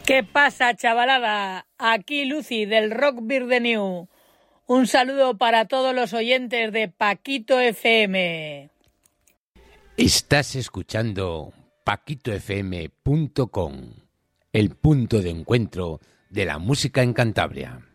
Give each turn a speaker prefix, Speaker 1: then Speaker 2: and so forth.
Speaker 1: ¿Qué pasa, chavalada? Aquí Lucy del Rock Beer the New. Un saludo para todos los oyentes de Paquito FM.
Speaker 2: Estás escuchando paquitofm.com, el punto de encuentro de la música en Cantabria.